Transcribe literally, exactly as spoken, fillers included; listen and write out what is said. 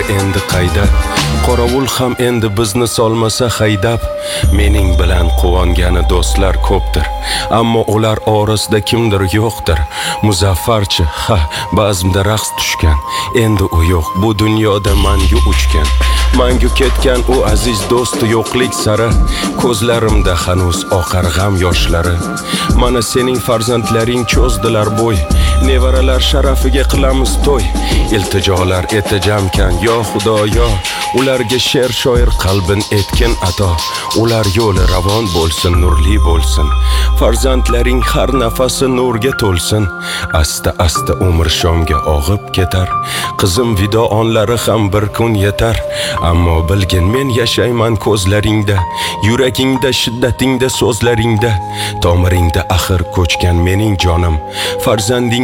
endi qayda? Qorovul ham endi bizni solmasa haydab. Mening bilan quvongani do'stlar ko'pdir, ammo ular orasida kimdir yo'qdir. Muzaffarchi, ha, ba'zimda raqs tushgan. Endi u yo'q, bu dunyoda mangu uchgan. Mangu ketgan u aziz do'st yo'qlik sari. Ko'zlarimda hanuz oqar g'am yoshlari. Mana sening farzandlaring cho'zdilar bo'y. Nevaralar sharafiga qilamiz to'y. Iltijolar etijamkan, yo Xudoyo. Ularga she'r shoir qalbin etkin ato. Ular yo'li ravon bo'lsin, nurli bo'lsin. Farzandlaring har nafasi nurga to'lsin. Asta asta umr shomga og'ib ketar. Qizim vido onlari ham bir kun yetar. Ammo bilgin men yashayman ko'zlaringda, yuragingda, shiddatingda, so'zlaringda. Tomiringda axir ko'chgan mening jonim. Farzanding